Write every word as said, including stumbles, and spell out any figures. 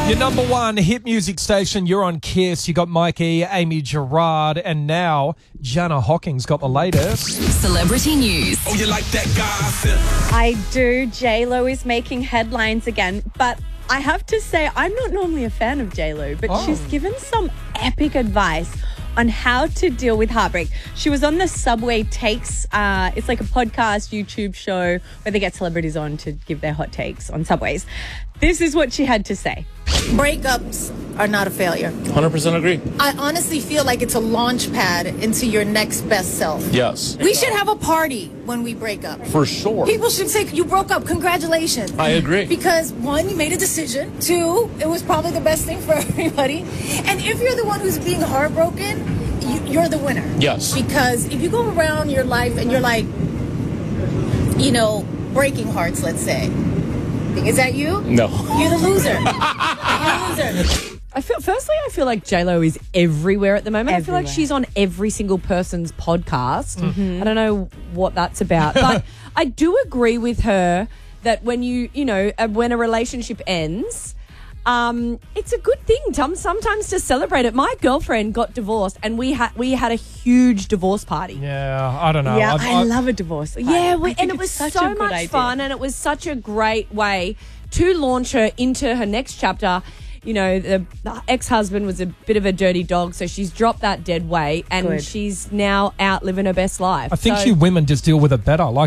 Your number one hit music station, you're on Kiss. You got Mikey, Amy Gerard, and now Jana Hocking's got the latest. Celebrity news. Oh, you like that gossip? I do. J-Lo is making headlines again, but I have to say I'm not normally a fan of J-Lo, but Oh. she's given some epic advice on how to deal with heartbreak. She was on the Subway Takes. Uh, it's like a podcast, YouTube show where they get celebrities on to give their hot takes on Subways. This is what she had to say. Breakups are not a failure. one hundred percent agree. I honestly feel like it's a launch pad into your next best self. Yes. We should have a party when we break up. For sure. People should say, you broke up, congratulations. I agree. Because one, you made a decision. Two, it was probably the best thing for everybody. And if you're the one who's being heartbroken, you, you're the winner. Yes. Because if you go around your life and you're like, you know, breaking hearts, let's say. Is that you? No. You're the loser. You're the loser. I feel, firstly, I feel like J-Lo is everywhere at the moment. I feel Everywhere. like she's on every single person's podcast. I don't know what that's about. But I do agree with her that when you, you know, uh, when a relationship ends, um, it's a good thing to, sometimes to celebrate it. My girlfriend got divorced and we had we had a huge divorce party. Yeah, I don't know. Yeah, I- I, I- love a divorce. party. Yeah, I we, think and it it's was such so a good much idea. fun, and it was such a great way to launch her into her next chapter. You know, the, the ex-husband was a bit of a dirty dog, so she's dropped that dead weight, and Good. she's now out living her best life. I think So- you women just deal with it better. Like,